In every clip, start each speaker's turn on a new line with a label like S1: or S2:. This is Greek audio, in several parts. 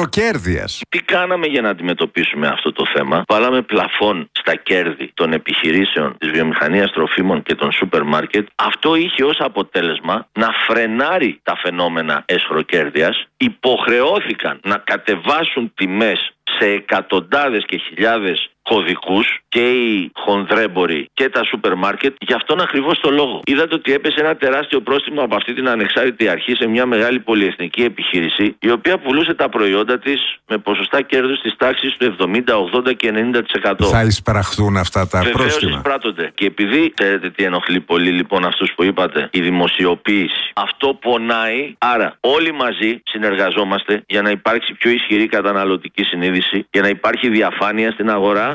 S1: αχροκέρδειας.
S2: Τι κάναμε για να αντιμετωπίσουμε αυτό το θέμα? Βάλαμε πλαφόν στα κέρδη των επιχειρήσεων της βιομηχανίας τροφίμων και των σούπερ μάρκετ. Αυτό είχε ως αποτέλεσμα να φρενάρει τα φαινόμενα αισχροκέρδειας. Υποχρεώθηκαν να κατεβάσουν τιμές σε εκατοντάδες και χιλιάδες κωδικούς και οι χονδρέμποροι και τα σούπερ μάρκετ για αυτόν ακριβώς το λόγο. Είδατε ότι έπεσε ένα τεράστιο πρόστιμο από αυτή την ανεξάρτητη αρχή σε μια μεγάλη πολυεθνική επιχείρηση, η οποία πουλούσε τα προϊόντα της με ποσοστά κέρδους της τάξης του 70, 80 και 90%.
S1: Θα εισπραχθούν αυτά τα πρόστιμα.
S2: Βεβαίως εισπράττονται. Και επειδή ξέρετε τι ενοχλεί πολύ λοιπόν αυτούς που είπατε, η δημοσιοποίηση. Αυτό πονάει, άρα όλοι μαζί συνεργαζόμαστε για να υπάρξει πιο ισχυρή καταναλωτική συνείδηση, για να υπάρχει διαφάνεια στην αγορά.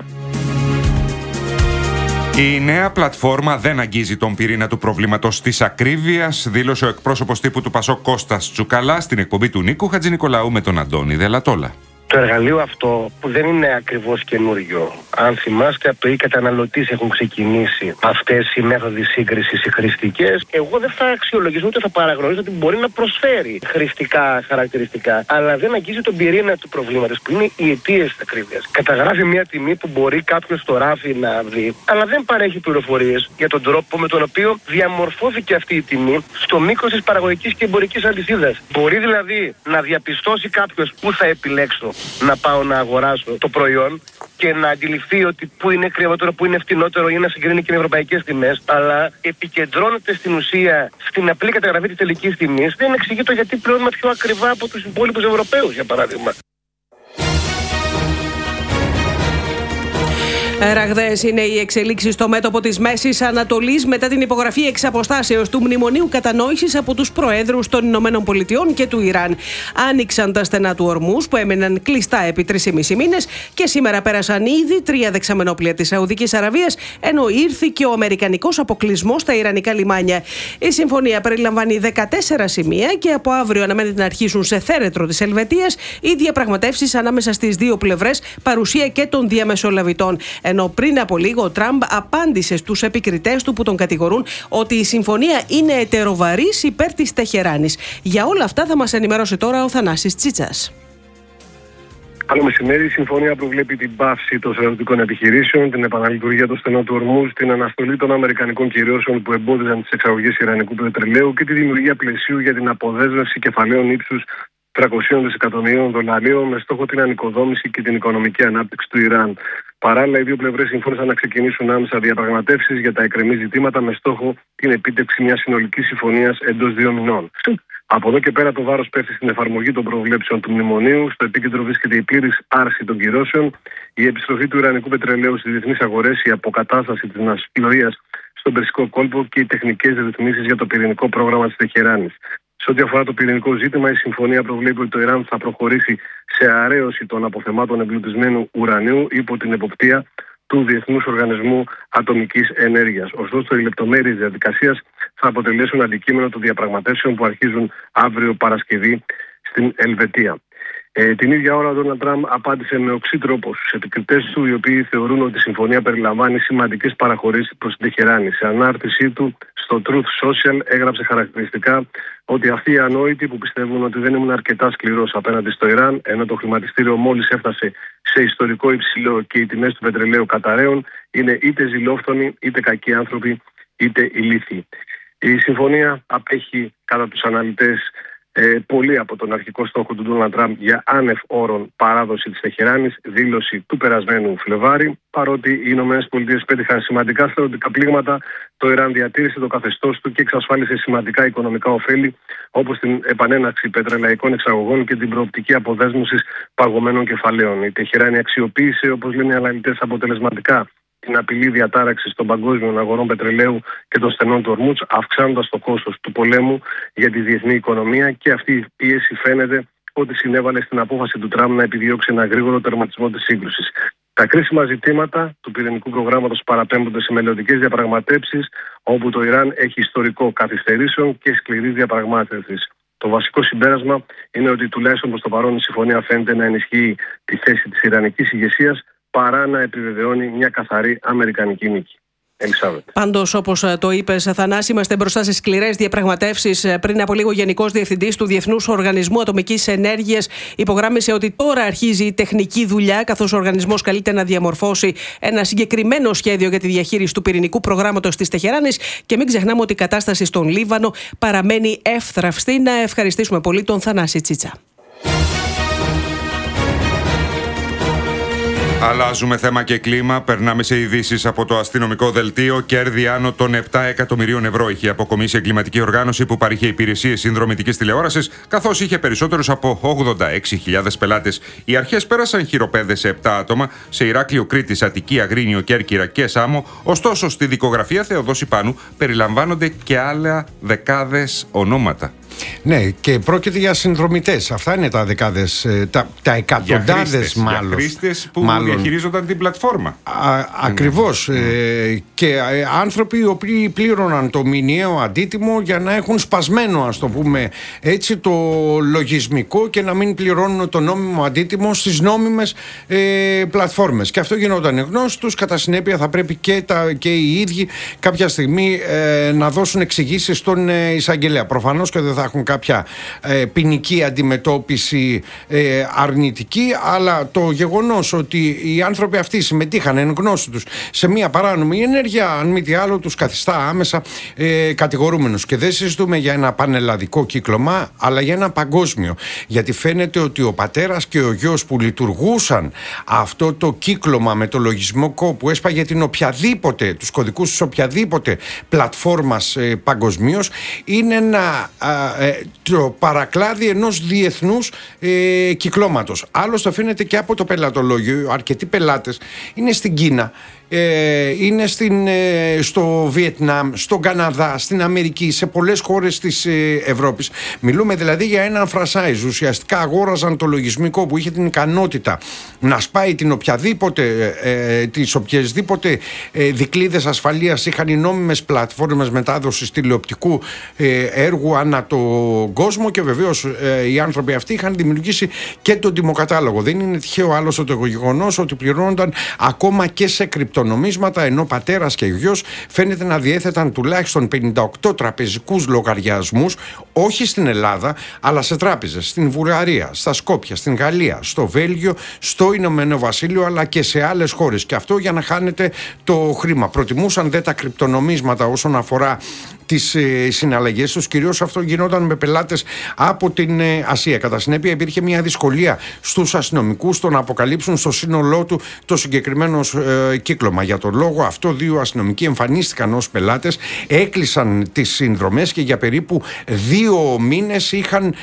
S3: Η νέα πλατφόρμα δεν αγγίζει τον πυρήνα του προβλήματος της ακρίβειας, δήλωσε ο εκπρόσωπος τύπου του Πασόκ Κώστας Τσουκαλά στην εκπομπή του Νίκου Χατζηνικολαού με τον Αντώνη Δελατόλα.
S4: Το εργαλείο αυτό που δεν είναι ακριβώς καινούριο. Αν θυμάστε, από το e-καταναλωτής έχουν ξεκινήσει αυτές οι μέθοδοι σύγκρισης οι χρηστικές. Εγώ δεν θα αξιολογήσω ούτε θα παραγνωρίζω ότι μπορεί να προσφέρει χρηστικά χαρακτηριστικά, αλλά δεν αγγίζει τον πυρήνα του προβλήματος που είναι οι αιτίες της ακρίβειας. Καταγράφει μια τιμή που μπορεί κάποιος στο ράφι να δει, αλλά δεν παρέχει πληροφορίες για τον τρόπο με τον οποίο διαμορφώθηκε αυτή η τιμή στο μήκος της παραγωγικής και εμπορικής αλυσίδας. Μπορεί δηλαδή να διαπιστώσει κάποιος πού θα επιλέξω να πάω να αγοράσω το προϊόν και να αντιληφθεί ότι πού είναι ακριβότερο, πού είναι φτηνότερο ή να συγκρίνει και με ευρωπαϊκές τιμές, αλλά επικεντρώνεται στην ουσία στην απλή καταγραφή της τελικής τιμής. Δεν εξηγεί το γιατί πληρώνουμε πιο ακριβά από τους υπόλοιπους Ευρωπαίους, για παράδειγμα.
S5: Ραγδαίες είναι οι εξελίξεις στο μέτωπο της Μέσης Ανατολής μετά την υπογραφή εξ αποστάσεως του Μνημονίου Κατανόησης από τους προέδρους των Ηνωμένων Πολιτειών και του Ιράν. Άνοιξαν τα στενά του Ορμούς που έμεναν κλειστά επί 3,5 μήνες και σήμερα πέρασαν ήδη 3 δεξαμενόπλια της Σαουδικής Αραβίας, ενώ ήρθε και ο αμερικανικός αποκλεισμός στα ιρανικά λιμάνια. Η συμφωνία περιλαμβάνει 14 σημεία και από αύριο αναμένεται να αρχίσουν σε θέρετρο της Ελβετίας οι διαπραγματεύσεις ανάμεσα στις δύο πλευρές, παρουσία και των διαμεσολαβητών. Ενώ πριν από λίγο ο Τραμπ απάντησε στους επικριτές του που τον κατηγορούν ότι η συμφωνία είναι ετεροβαρής υπέρ της Τεχεράνης. Για όλα αυτά θα μας ενημερώσει τώρα ο Θανάσης Τσίτσας.
S4: Καλό μεσημέρι. Η συμφωνία προβλέπει την πάυση των στρατιωτικών επιχειρήσεων, την επαναλειτουργία των στενών του Ορμούς, την αναστολή των αμερικανικών κυρώσεων που εμπόδιζαν τις εξαγωγές ιρανικού πετρελαίου και τη δημιουργία πλαισίου για την αποδέσμευση κεφαλαίων ύψους 300 δισεκατομμυρίων δολαρίων με στόχο την ανοικοδόμηση και την οικονομική ανάπτυξη του Ιράν. Παράλληλα, οι δύο πλευρές συμφώνησαν να ξεκινήσουν άμεσα διαπραγματεύσεις για τα εκκρεμή ζητήματα με στόχο την επίτευξη μιας συνολικής συμφωνίας εντός 2 μηνών. Από εδώ και πέρα, το βάρος πέφτει στην εφαρμογή των προβλέψεων του Μνημονίου. Στο επίκεντρο βρίσκεται η πλήρης άρση των κυρώσεων, η επιστροφή του ιρανικού πετρελαίου στις διεθνείς αγορές, η αποκατάσταση της ναυσιπλοείας στον Περσικό κόλπο και οι τεχνικές ρυθμίσεις για το πυρηνικό πρόγραμμα της Τεχεράνης. Σε ό,τι αφορά το πυρηνικό ζήτημα, η συμφωνία προβλέπει ότι το Ιράν θα προχωρήσει σε αρέωση των αποθεμάτων εμπλουτισμένου ουρανίου υπό την εποπτεία του Διεθνούς Οργανισμού Ατομικής Ενέργειας. Ωστόσο, οι λεπτομέρειες διαδικασίας θα αποτελέσουν αντικείμενο των διαπραγματεύσεων που αρχίζουν αύριο Παρασκευή στην Ελβετία. Την ίδια ώρα, ο Ντόναλντ Τραμπ απάντησε με οξύ τρόπο στους επικριτές του, οι οποίοι θεωρούν ότι η συμφωνία περιλαμβάνει σημαντικές παραχωρήσεις προς την Τεχεράνη. Σε ανάρτησή του στο Truth Social έγραψε χαρακτηριστικά ότι αυτοί οι ανόητοι που πιστεύουν ότι δεν ήμουν αρκετά σκληρός απέναντι στο Ιράν, ενώ το χρηματιστήριο μόλις έφτασε σε ιστορικό υψηλό και οι τιμές του πετρελαίου καταραίων, είναι είτε ζηλόφθονοι, είτε κακοί άνθρωποι, είτε ηλίθιοι. Η συμφωνία απέχει κατά τους αναλυτές πολύ από τον αρχικό στόχο του Ντόναλντ Τραμπ για άνευ όρων παράδοση της Τεχεράνης, δήλωση του περασμένου Φλεβάρη. Παρότι οι ΗΠΑ πέτυχαν σημαντικά στρατιωτικά πλήγματα, το Ιράν διατήρησε το καθεστώς του και εξασφάλισε σημαντικά οικονομικά ωφέλη, όπως την επανέναξη πετρελαϊκών εξαγωγών και την προοπτική αποδέσμευση παγωμένων κεφαλαίων. Η Τεχεράνη αξιοποίησε, όπως λένε οι αναλυτές, αποτελεσματικά την απειλή διατάραξη των παγκόσμιων αγορών πετρελαίου και των στενών του Ορμούτς, αυξάνοντας το κόστος του πολέμου για τη διεθνή οικονομία, και αυτή η πίεση φαίνεται ότι συνέβαλε στην απόφαση του Τραμπ να επιδιώξει ένα γρήγορο τερματισμό της σύγκρουσης. Τα κρίσιμα ζητήματα του πυρηνικού προγράμματος παραπέμπονται σε μελλοντικές διαπραγματεύσεις, όπου το Ιράν έχει ιστορικό καθυστερήσεων και σκληρής διαπραγμάτευσης. Το βασικό συμπέρασμα είναι ότι τουλάχιστον προς το παρόν η συμφωνία φαίνεται να ενισχύει τη θέση της ιρανικής ηγεσίας παρά να επιβεβαιώνει μια καθαρή αμερικανική νίκη. Ελισάβετ.
S5: Πάντως, όπως το είπες, Θανάση, είμαστε μπροστά σε σκληρές διαπραγματεύσεις. Πριν από λίγο, Γενικός Διευθυντής του Διεθνούς Οργανισμού Ατομικής Ενέργειας υπογράμμισε ότι τώρα αρχίζει η τεχνική δουλειά, καθώς ο οργανισμός καλείται να διαμορφώσει ένα συγκεκριμένο σχέδιο για τη διαχείριση του πυρηνικού προγράμματος της Τεχεράνης. Και μην ξεχνάμε ότι η κατάσταση στον Λίβανο παραμένει εύθραυστη. Να ευχαριστήσουμε πολύ τον Θανάση Τσίτσα.
S3: Αλλάζουμε θέμα και κλίμα. Περνάμε σε ειδήσεις από το αστυνομικό δελτίο. Κέρδη άνω των 7 εκατομμυρίων ευρώ είχε αποκομίσει η εγκληματική οργάνωση που παρήχε υπηρεσίες συνδρομητικής τηλεόρασης, καθώς είχε περισσότερους από 86.000 πελάτες. Οι αρχές πέρασαν χειροπέδες σε 7 άτομα σε Ηράκλειο, Κρήτης, Αττική, Αγρίνιο, Κέρκυρα και Σάμο. Ωστόσο, στη δικογραφία Θεοδόση Πάνου περιλαμβάνονται και άλλα δεκάδες ονόματα.
S6: Ναι, και πρόκειται για συνδρομητές. Αυτά είναι τα δεκάδες, τα εκατοντάδες μάλλον.
S3: Για χρήστες που διαχειρίζονταν την πλατφόρμα.
S6: Ακριβώς. Και άνθρωποι οι οποίοι πλήρωναν το μηνιαίο αντίτιμο για να έχουν σπασμένο, ας το πούμε έτσι, το λογισμικό και να μην πληρώνουν το νόμιμο αντίτιμο στις νόμιμες πλατφόρμες. Και αυτό γινόταν γνώση τους. Κατά συνέπεια θα πρέπει και οι ίδιοι κάποια στιγμή να δώσουν εξηγήσεις στον εισαγγελέα. Προφανώς και δεν θα έχουν κάποια ποινική αντιμετώπιση αρνητική, αλλά το γεγονός ότι οι άνθρωποι αυτοί συμμετείχαν εν γνώση τους σε μια παράνομη ενέργεια, αν μη τι άλλο, τους καθιστά άμεσα κατηγορούμενους. Και δεν συζητούμε για ένα πανελλαδικό κύκλωμα, αλλά για ένα παγκόσμιο. Γιατί φαίνεται ότι ο πατέρας και ο γιος που λειτουργούσαν αυτό το κύκλωμα με το λογισμικό που έσπαγε τους κωδικούς της οποιαδήποτε πλατφόρμας παγκοσμίως, είναι το παρακλάδι ενός διεθνούς κυκλώματος. Άλλωστε φαίνεται και από το πελατολόγιο. Αρκετοί πελάτες είναι στην Κίνα, είναι στο Βιετνάμ, στον Καναδά, στην Αμερική, σε πολλές χώρες της Ευρώπης. Μιλούμε δηλαδή για έναν franchise. Ουσιαστικά αγόραζαν το λογισμικό που είχε την ικανότητα να σπάει τις οποιασδήποτε δικλείδες ασφαλείας είχαν οι νόμιμες πλατφόρμες μετάδοσης τηλεοπτικού έργου ανά τον κόσμο, και βεβαίως οι άνθρωποι αυτοί είχαν δημιουργήσει και τον τιμοκατάλογο. Δεν είναι τυχαίο άλλωστε το γεγονός ότι πληρώνονταν ακόμα και σε κρυπτονομίσματα, ενώ πατέρας και γιος φαίνεται να διέθεταν τουλάχιστον 58 τραπεζικούς λογαριασμούς, όχι στην Ελλάδα, αλλά σε τράπεζες στην Βουλγαρία, στα Σκόπια, στην Γαλλία, στο Βέλγιο, στο Ηνωμένο Βασίλειο, αλλά και σε άλλες χώρες. Και αυτό για να χάνεται το χρήμα. Προτιμούσαν δε τα κρυπτονομίσματα όσον αφορά τις συναλλαγές τους. Κυρίως αυτό γινόταν με πελάτες από την Ασία. Κατά συνέπεια υπήρχε μια δυσκολία στους αστυνομικούς στο να αποκαλύψουν στο σύνολό του το συγκεκριμένο κύκλωμα. Για τον λόγο αυτό 2 αστυνομικοί εμφανίστηκαν ως πελάτες, έκλεισαν τις συνδρομές και για περίπου 2 μήνες είχαν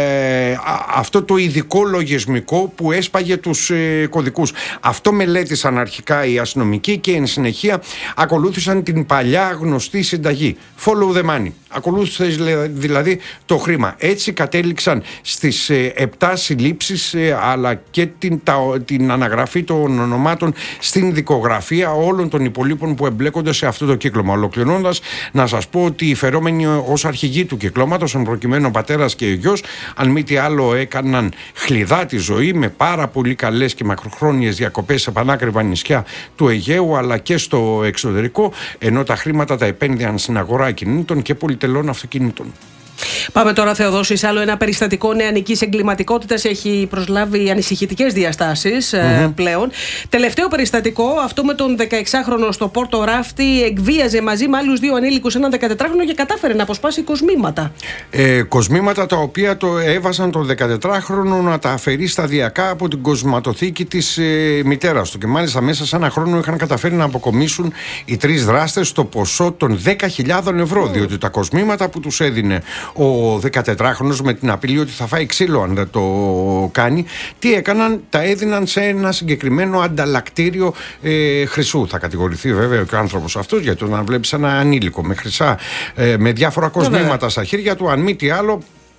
S6: αυτό το ειδικό λογισμικό που έσπαγε τους κωδικούς. Αυτό μελέτησαν αρχικά οι αστυνομικοί και εν συνεχεία ακολούθησαν την παλιά γνωστή συνταγή. Follow the money. Ακολούθησε δηλαδή το χρήμα. Έτσι κατέληξαν στις 7 συλλήψεις, αλλά και την αναγραφή των ονομάτων στην δικογραφία όλων των υπολείπων που εμπλέκονται σε αυτό το κύκλωμα. Ολοκληρώνοντας, να σας πω ότι οι φερόμενοι ως αρχηγοί του κυκλώματος, εν προκειμένου ο πατέρας και ο γιος, αν μη τι άλλο έκαναν χλιδά τη ζωή με πάρα πολύ καλές και μακροχρόνιες διακοπές σε πανάκριβα νησιά του Αιγαίου αλλά και στο εξωτερικό, ενώ τα χρήματα τα επένδυαν στην αγορά ακινήτων και πολυτελών αυτοκινήτων.
S5: Πάμε τώρα, Θεοδόση, σε άλλο ένα περιστατικό νεανικής εγκληματικότητας. Έχει προσλάβει ανησυχητικές διαστάσεις πλέον. Τελευταίο περιστατικό, αυτό με τον 16χρονο στο Πόρτο Ράφτη, εκβίαζε μαζί με άλλους 2 ανήλικους έναν 14χρονο και κατάφερε να αποσπάσει κοσμήματα.
S6: Κοσμήματα τα οποία το έβαζαν τον 14χρονο να τα αφαιρεί σταδιακά από την κοσματοθήκη της μητέρας του. Και μάλιστα μέσα σε ένα χρόνο είχαν καταφέρει να αποκομίσουν οι 3 δράστες το ποσό των 10.000 ευρώ. Διότι τα κοσμήματα που τους έδινε ο 14χρονος με την απειλή ότι θα φάει ξύλο αν δεν το κάνει, τι έκαναν? Τα έδιναν σε ένα συγκεκριμένο ανταλλακτήριο χρυσού. Θα κατηγορηθεί βέβαια και ο άνθρωπος αυτός, γιατί όταν βλέπεις ένα ανήλικο με χρυσά, με διάφορα κοσμήματα στα χέρια του, αν μη τι άλλο,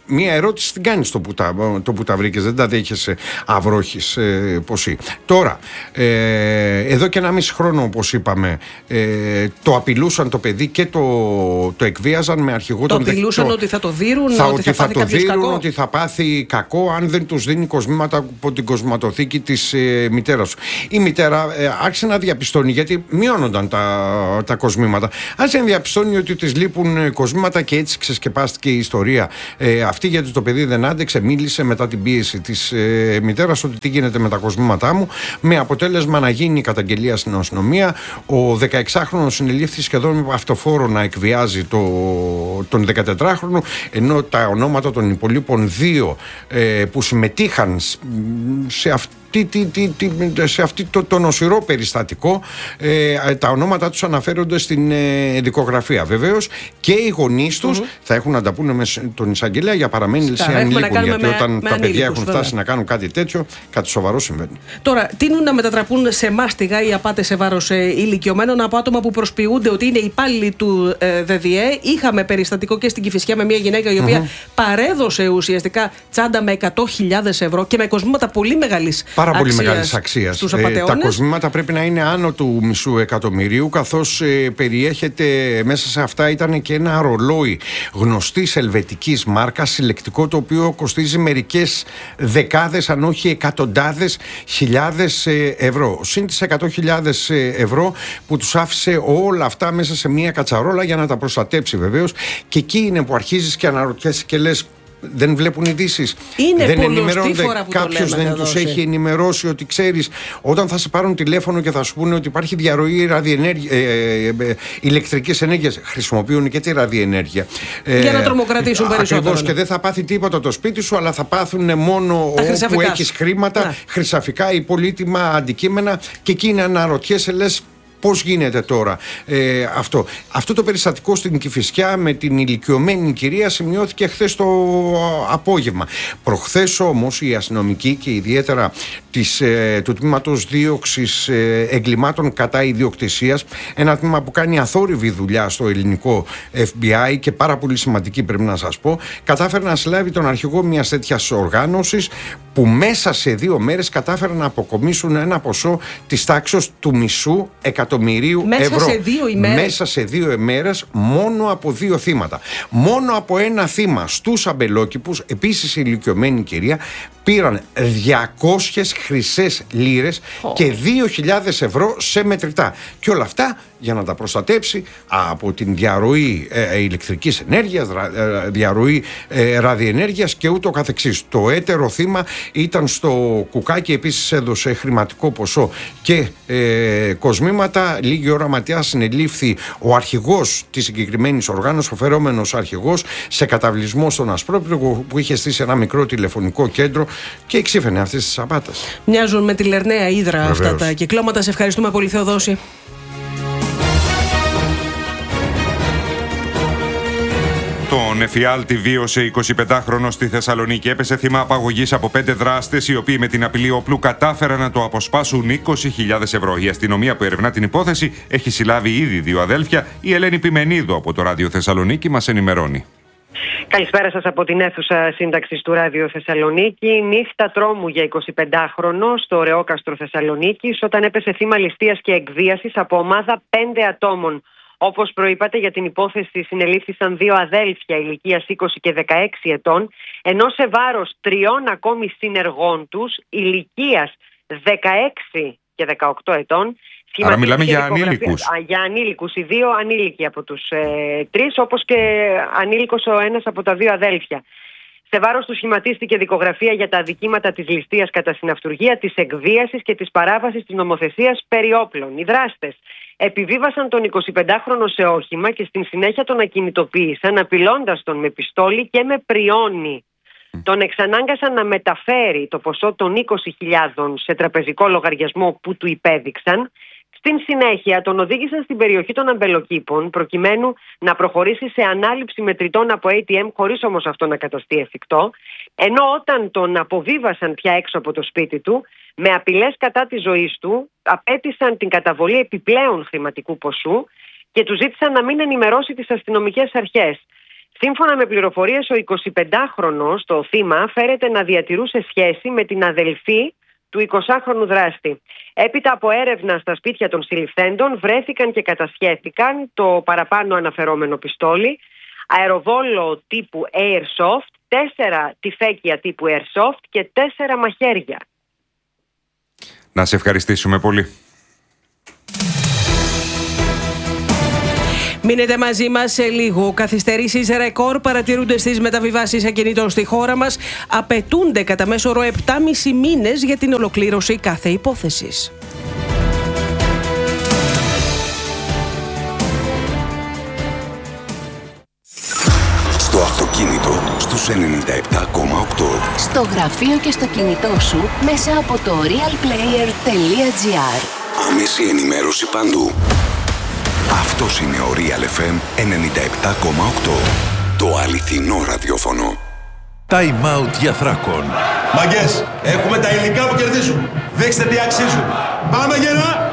S6: μία ερώτηση την κάνεις το που τα βρήκες, δεν τα δέχεσαι αυρόχης ποσή. Τώρα, εδώ και 1,5 χρόνο, όπως είπαμε, το απειλούσαν το παιδί και το εκβίαζαν με αρχηγό
S5: το απειλούσαν ότι θα το δείρουν, ότι θα
S6: το δείρουν,
S5: κακό.
S6: ότι θα πάθει κακό αν δεν τους δίνει κοσμήματα από την κοσματοθήκη της μητέρας του. Η μητέρα άρχισε να διαπιστώνει, γιατί μειώνονταν τα κοσμήματα, άρχισε να διαπιστώνει ότι της λείπουν κοσμήματα και έτσι ξεσκεπάστηκε η ιστορία αυτή, γιατί το παιδί δεν άντεξε, μίλησε μετά την πίεση της μητέρας ότι τι γίνεται με τα κοσμήματά μου, με αποτέλεσμα να γίνει καταγγελία στην αστυνομία. Ο 16χρονος συνελήφθη σχεδόν με αυτοφόρο να εκβιάζει τον 14χρονο, ενώ τα ονόματα των υπολείπων 2 που συμμετείχαν σε αυτή το νοσηρό περιστατικό, τα ονόματα τους αναφέρονται στην δικογραφία. Βεβαίως και οι γονείς τους θα έχουν να τα πούνε με τον εισαγγελέα για παραμέληση ανηλίκων, γιατί όταν τα παιδιά έχουν φτάσει να κάνουν κάτι τέτοιο, κάτι σοβαρό συμβαίνει.
S5: Τώρα, τείνουν να μετατραπούν σε μάστιγα οι απάτες σε βάρος ηλικιωμένων από άτομα που προσποιούνται ότι είναι υπάλληλοι του ΔΔΕ. Είχαμε περιστατικό και στην Κηφισιά με μια γυναίκα η οποία παρέδωσε ουσιαστικά τσάντα με 100.000 ευρώ και με κοσμήματα πολύ μεγάλης
S6: πάρα πολύ μεγάλης αξίας. Τα κοσμήματα πρέπει να είναι άνω του μισού εκατομμυρίου, καθώς περιέχεται μέσα σε αυτά ήταν και ένα ρολόι γνωστής ελβετικής μάρκας, συλλεκτικό, το οποίο κοστίζει μερικές δεκάδες αν όχι εκατοντάδες χιλιάδες ευρώ. Συν τις 100.000 ευρώ που τους άφησε όλα αυτά μέσα σε μια κατσαρόλα για να τα προστατέψει βεβαίως. Και εκεί είναι που αρχίζεις και αναρωτιέσαι και λες, δεν βλέπουν ειδήσεις, δεν ενημερώνονται, κάποιος δεν τους έχει ενημερώσει ότι ξέρεις, όταν θα σε πάρουν τηλέφωνο και θα σου πούνε ότι υπάρχει διαρροή ηλεκτρικής ενέργειας, χρησιμοποιούν και τη ραδιενέργεια
S5: για να τρομοκρατήσουν περισσότερο.
S6: Ακριβώς, και δεν θα πάθει τίποτα το σπίτι σου, αλλά θα πάθουν μόνο όπου έχεις χρήματα, χρυσαφικά ή πολύτιμα αντικείμενα, και εκεί είναι αναρωτιέσαι, λες, πώς γίνεται τώρα αυτό. Αυτό το περιστατικό στην Κηφισιά με την ηλικιωμένη κυρία σημειώθηκε χθες το απόγευμα. Προχθές όμως οι αστυνομικοί και ιδιαίτερα του τμήματος δίωξης εγκλημάτων κατά ιδιοκτησίας, ένα τμήμα που κάνει αθόρυβη δουλειά στο ελληνικό FBI και πάρα πολύ σημαντική, πρέπει να σας πω, κατάφερε να συλλάβει τον αρχηγό μιας τέτοιας οργάνωσης που μέσα σε 2 μέρες κατάφεραν να αποκομίσουν ένα ποσό της τάξης του μισού εκατομμυρίου ευρώ. Μέσα σε 2 ημέρες, μόνο από 2 θύματα. Μόνο από ένα θύμα στους αμπελόκηπους, επίσης η ηλικιωμένη κυρία, πήραν 200 χρυσές λίρες και 2.000 ευρώ σε μετρητά. Και όλα αυτά για να τα προστατέψει από την διαρροή ηλεκτρικής ενέργειας, διαρροή ραδιενέργειας και ούτω καθεξής. Το έτερο θύμα ήταν στο κουκάκι, επίσης έδωσε χρηματικό ποσό και κοσμήματα. Λίγη ώρα ματιά συνελήφθη ο αρχηγός της συγκεκριμένης οργάνωσης, ο φερόμενος αρχηγός, σε καταβλισμό στον Ασπρόπυργο, που είχε στήσει ένα μικρό τηλεφωνικό κέντρο και εξήφαινε αυτές τις απάτες.
S5: Μοιάζουν με τη Λερναία Ύδρα αυτά τα κυκλώματα. Σε ευχαριστούμε πολύ, Θεοδόση.
S3: Τον εφιάλτη βίωσε 25χρονο στη Θεσσαλονίκη. Έπεσε θύμα απαγωγής από 5 δράστες, οι οποίοι με την απειλή όπλου κατάφεραν να το αποσπάσουν 20.000 ευρώ. Η αστυνομία που ερευνά την υπόθεση έχει συλλάβει ήδη 2 αδέλφια. Η Ελένη Πιμενίδου από το Ράδιο Θεσσαλονίκη μας ενημερώνει.
S7: Καλησπέρα σας από την αίθουσα σύνταξης του Ράδιο Θεσσαλονίκη. Νύχτα τρόμου για 25χρονο στο Ωρεόκαστρο Θεσσαλονίκης, όταν έπεσε θύμα ληστείας και εκβίασης από ομάδα 5 ατόμων. Όπως προείπατε, για την υπόθεση συνελήφθησαν 2 αδέλφια ηλικίας 20 και 16 ετών, ενώ σε βάρος 3 ακόμη συνεργών τους ηλικίας 16 και 18 ετών.
S3: Άρα μιλάμε για ανήλικους.
S7: Για ανήλικους, οι 2 ανήλικοι από τους 3, όπως και ανήλικος ο ένας από τα 2 αδέλφια. Σε βάρος του σχηματίστηκε δικογραφία για τα αδικήματα της ληστείας κατά συναυτουργία, της εκβίασης και της παράβασης της νομοθεσίας περί όπλων. Οι δράστες επιβίβασαν τον 25χρονο σε όχημα και στην συνέχεια τον ακινητοποίησαν, απειλώντας τον με πιστόλι και με πριόνι. Τον εξανάγκασαν να μεταφέρει το ποσό των 20.000 σε τραπεζικό λογαριασμό που του υπέδειξαν. Στην συνέχεια τον οδήγησαν στην περιοχή των αμπελοκήπων προκειμένου να προχωρήσει σε ανάληψη μετρητών από ATM, χωρίς όμως αυτό να καταστεί εφικτό, ενώ όταν τον αποβίβασαν πια έξω από το σπίτι του, με απειλές κατά της ζωής του, απέτησαν την καταβολή επιπλέον χρηματικού ποσού και του ζήτησαν να μην ενημερώσει τις αστυνομικές αρχές. Σύμφωνα με πληροφορίες, ο 25χρονος, το θύμα, φέρεται να διατηρούσε σχέση με την αδελφή του 20χρονου δράστη. Έπειτα από έρευνα στα σπίτια των συλληφθέντων, βρέθηκαν και κατασχέθηκαν το παραπάνω αναφερόμενο πιστόλι, αεροβόλο τύπου Airsoft, 4 τυφέκια τύπου Airsoft και 4 μαχαίρια.
S3: Να σε ευχαριστήσουμε πολύ.
S5: Μείνετε μαζί μας σε λίγο. Καθυστερήσεις ρεκόρ παρατηρούνται στις μεταβιβάσεις ακινήτων στη χώρα μας. Απαιτούνται κατά μέσο όρο 7,5 μήνες για την ολοκλήρωση κάθε υπόθεσης.
S8: Στο αυτοκίνητο στους 97,8.
S9: Στο γραφείο και στο κινητό σου μέσα από το realplayer.gr.
S8: Άμεση ενημέρωση παντού. Αυτός είναι ο Real FM 97,8. Το αληθινό ραδιόφωνο.
S10: Time out για Θράκον.
S11: Μαγκές, έχουμε τα υλικά που κερδίζουν. Δείξτε τι αξίζουν. Πάμε γερά!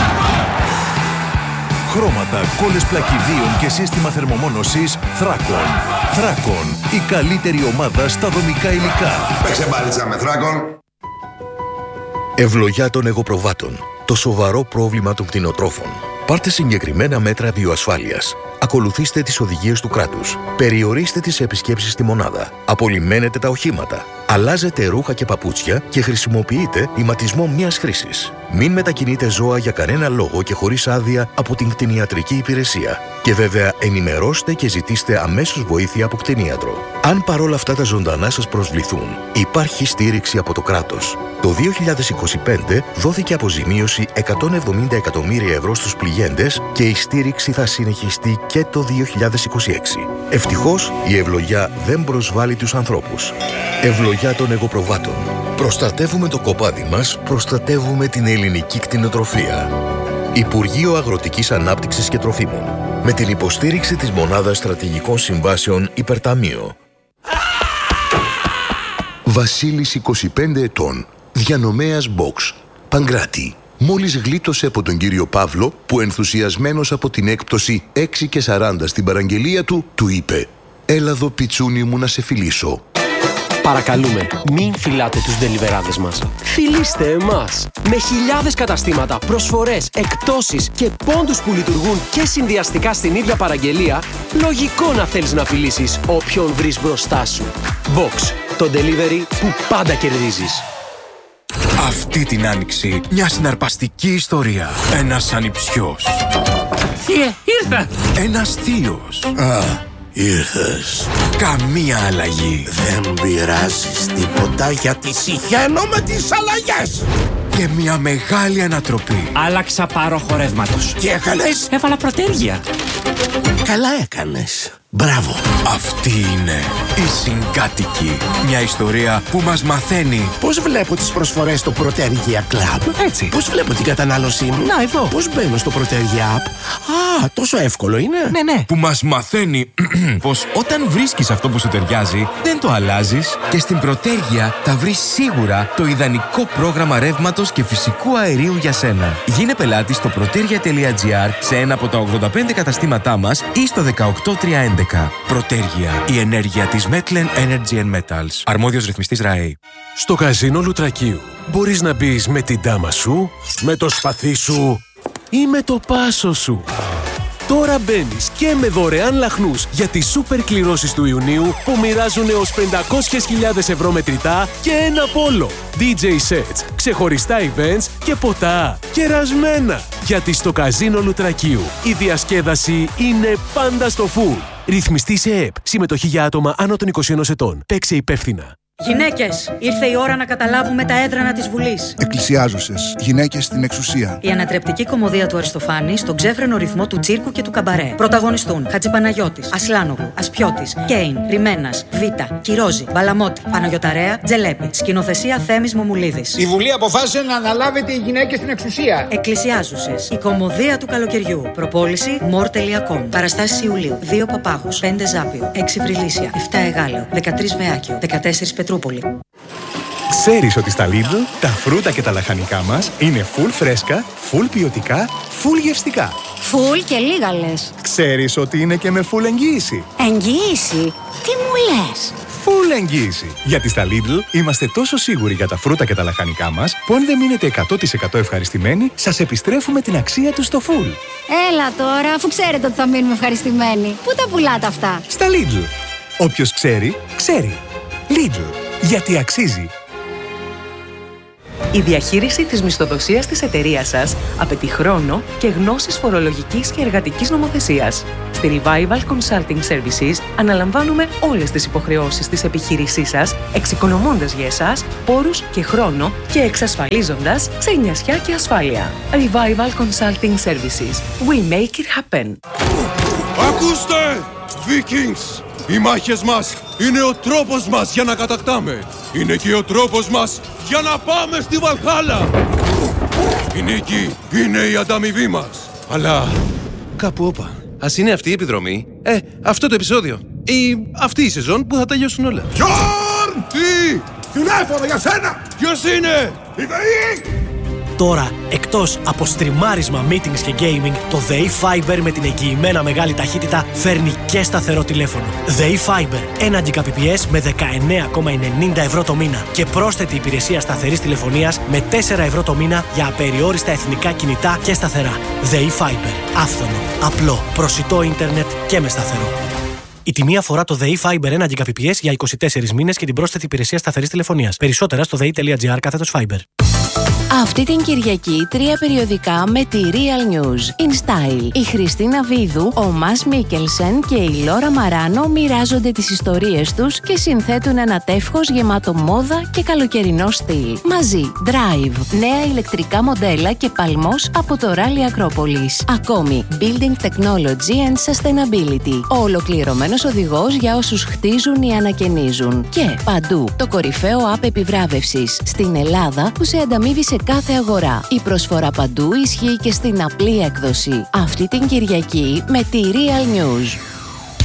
S10: Χρώματα, κόλλες πλακιδίων και σύστημα θερμομόνωσης Θράκον. Θράκον, η καλύτερη ομάδα στα δομικά υλικά.
S11: Παίξε μπάλιτσα με Θράκον.
S12: Ευλογιά των εγωπροβάτων. Το σοβαρό πρόβλημα των κτηνοτρόφων. Πάρτε συγκεκριμένα μέτρα βιοασφάλειας. Ακολουθήστε τις οδηγίες του κράτους. Περιορίστε τις επισκέψεις στη μονάδα. Απολυμμένετε τα οχήματα. Αλλάζετε ρούχα και παπούτσια και χρησιμοποιείτε ηματισμό μιας χρήσης. Μην μετακινείτε ζώα για κανένα λόγο και χωρίς άδεια από την κτηνιατρική υπηρεσία. Και βέβαια ενημερώστε και ζητήστε αμέσως βοήθεια από κτηνίατρο. Αν παρόλα αυτά τα ζωντανά σας προσβληθούν, υπάρχει στήριξη από το κράτος. Το 2025 δόθηκε αποζημίωση 170 εκατομμύρια ευρώ στους πληγέντες και η στήριξη θα συνεχιστεί και το 2026. Ευτυχώς η ευλογιά δεν προσβάλλει τους ανθρώπους. Ευλογιά των εγωπροβάτων. Προστατεύουμε το κοπάδι μας, προστατεύουμε την ελληνική κτηνοτροφία. Υπουργείο Αγροτικής Ανάπτυξης και Τροφίμων. Με την υποστήριξη της Μονάδας Στρατηγικών Συμβάσεων Υπερταμείο. Βασίλης 25 ετών. Διανομέας Box. Παγκράτη. Μόλις γλίτωσε από τον κύριο Παύλο που ενθουσιασμένος από την έκπτωση 6,40 στην παραγγελία του, του είπε «Έλα εδώ πιτσούνι μου να σε φιλήσω».
S13: Παρακαλούμε, μην φυλάτε τους ντελιβεράδες μας. Φιλήστε εμάς. Με χιλιάδες καταστήματα, προσφορές, εκπτώσεις και πόντους που λειτουργούν και συνδυαστικά στην ίδια παραγγελία, λογικό να θέλεις να φιλήσεις όποιον βρεις μπροστά σου. Box, το delivery που πάντα κερδίζεις.
S14: Αυτή την άνοιξη, μια συναρπαστική ιστορία. Ένας ανιψιός.
S15: Θείε, ήρθα!
S14: Ένας θείος.
S15: Ήρθες.
S14: Καμία αλλαγή.
S15: Δεν πειράζεις τίποτα γιατί συχαίνω με τις αλλαγές.
S14: Και μια μεγάλη ανατροπή.
S15: Άλλαξα πάροχο ρεύματος.
S14: Τι έκανες?
S15: Έβαλα προτέρια. Καλά έκανες. Μπράβο.
S14: Αυτή είναι η Συγκάτοικη. Μια ιστορία που μας μαθαίνει
S15: πώς βλέπω τις προσφορές στο Protergia Club.
S14: Έτσι.
S15: Πώς βλέπω την κατανάλωσή μου.
S14: Να, εδώ.
S15: Πώς μπαίνω στο Protergia App. Α, τόσο εύκολο είναι.
S14: Ναι. Που μας μαθαίνει πως όταν βρίσκεις αυτό που σου ταιριάζει, δεν το αλλάζεις και στην Protergia θα βρεις σίγουρα το ιδανικό πρόγραμμα ρεύματος και φυσικού αερίου για σένα. Γίνε πελάτης στο protergia.gr σε ένα από τα 85 καταστήματά μας ή στο 18311. Protergia, η ενέργεια της Metlen Energy and Metals. Αρμόδιος ρυθμιστής ΡΑΕ.
S16: Στο καζίνο Λουτρακίου μπορείς να μπεις με την τάμα σου, με το σπαθί σου ή με το πάσο σου. Τώρα μπαίνεις και με δωρεάν λαχνούς για τις σούπερ κληρώσεις του Ιουνίου που μοιράζουν έως 500.000 ευρώ μετρητά και ένα πόλο. DJ sets, ξεχωριστά events και ποτά κερασμένα. Γιατί στο καζίνο Λουτρακίου η διασκέδαση είναι πάντα στο full. Ρυθμιστή σε ΕΠ. Συμμετοχή για άτομα άνω των 21 ετών. Παίξε υπεύθυνα.
S17: Γυναίκες, ήρθε η ώρα να καταλάβουμε τα έδρανα της Βουλής.
S18: Εκκλησιάζουσες, γυναίκες στην εξουσία.
S17: Η ανατρεπτική κωμωδία του Αριστοφάνη στον ξέφρενο ρυθμό του τσίρκου και του καμπαρέ. Πρωταγωνιστούν Χατζηπαναγιώτης, Ασλάνογλου, Ασπιώτης, Κέιν, Ρημένας, Βίτα, Κυρόζη, Μπαλαμότη, Παναγιωταρέα, Τζελέπη. Σκηνοθεσία Θέμης Μομουλίδης.
S19: Η Βουλή αποφάσισε να αναλάβετε οι γυναίκες στην εξουσία.
S17: Εκκλησιάζουσες, η κωμωδία του καλοκαιριού. Προπόληση more.com. Παραστάσεις Ιουλίου. 2 Παπάγους, 5 Ζάπιο, 6 Βρυλίσια, 7 Εγάλεο, 13 Βεάκιο, 14 Πετρούπολη.
S20: Ξέρεις ότι στα Lidl τα φρούτα και τα λαχανικά μας είναι full φρέσκα, full ποιοτικά, full γευστικά.
S21: Φουλ και λίγα λες.
S20: Ξέρεις ότι είναι και με full εγγύηση.
S21: Εγγύηση? Τι μου λες?
S20: Full εγγύηση. Γιατί στα Lidl είμαστε τόσο σίγουροι για τα φρούτα και τα λαχανικά μας, που αν δεν μείνετε 100% ευχαριστημένοι, σας επιστρέφουμε την αξία τους στο full.
S21: Έλα τώρα, αφού ξέρετε ότι θα μείνουμε ευχαριστημένοι. Πού τα πουλάτε αυτά?
S20: Στα Lidl. Όποιος ξέρει, ξέρει. Lidl. Γιατί αξίζει.
S22: Η διαχείριση της μισθοδοσίας της εταιρείας σας απαιτεί χρόνο και γνώσεις φορολογικής και εργατικής νομοθεσίας. Στη Revival Consulting Services αναλαμβάνουμε όλες τις υποχρεώσεις της επιχείρησής σας, εξοικονομώντας για εσάς πόρους και χρόνο και εξασφαλίζοντας ξενιασιά και ασφάλεια. Revival Consulting Services. We make it happen.
S11: Ακούστε! Vikings! Οι μάχες μας είναι ο τρόπος μας για να κατακτάμε. Είναι και ο τρόπος μας για να πάμε στη Βαλχάλα. Η νίκη είναι η ανταμοιβή μας. Αλλά κάπου όπα. Ας είναι αυτή η επιδρομή, αυτό το επεισόδιο ή αυτή η σεζόν που θα τελειώσουν όλα. Γιόρν! Τι! Τηλέφωνο για σένα! Ποιος είναι? Η ΔΕΗ!
S23: Τώρα, εκτός από στριμάρισμα, meetings και gaming, το ΔΕΗ Fiber με την εγγυημένα μεγάλη ταχύτητα φέρνει και σταθερό τηλέφωνο. ΔΕΗ Fiber, 1 Gbps με 19,90 ευρώ το μήνα και πρόσθετη υπηρεσία σταθερής τηλεφωνίας με 4 ευρώ το μήνα για απεριόριστα εθνικά κινητά και σταθερά. ΔΕΗ Fiber, άφθονο, απλό, προσιτό ίντερνετ και με σταθερό. Η τιμή αφορά το ΔΕΗ Fiber 1 Gbps για 24 μήνες και την πρόσθετη υπηρεσία σταθερής τηλεφωνίας. Περισσότερα στο dei.gr/Fiber.
S9: Αυτή την Κυριακή 3 περιοδικά με τη Real News. In Style. Η Χριστίνα Βίδου, ο Μας Μίκελσεν και η Λόρα Μαράνο μοιράζονται τις ιστορίες τους και συνθέτουν ένα τεύχος γεμάτο μόδα και καλοκαιρινό στυλ. Μαζί, Drive, νέα ηλεκτρικά μοντέλα και παλμός από το Rally Acropolis. Ακόμη, Building Technology and Sustainability. Ο ολοκληρωμένος οδηγός για όσους χτίζουν ή ανακαινίζουν. Και παντού, το κορυφαίο app επιβράβευσης στην Ελλάδα που σε ανταμείβει σε κάθε αγορά. Η προσφορά παντού ισχύει και στην απλή έκδοση. Αυτή την Κυριακή με τη Real News.